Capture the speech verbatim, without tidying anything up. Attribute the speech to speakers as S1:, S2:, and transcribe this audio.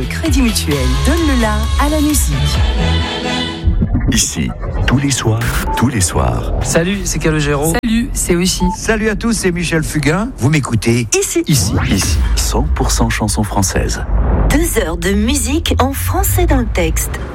S1: Crédit Mutuel donne le la à la musique.
S2: Ici, tous les soirs, tous les soirs.
S3: Salut, c'est Calogero.
S1: Salut, c'est Oshi.
S4: Salut à tous, c'est Michel Fugain. Vous m'écoutez
S1: Ici.
S2: Ici, ici, cent pour cent chansons françaises.
S5: Deux heures de musique en français dans le texte.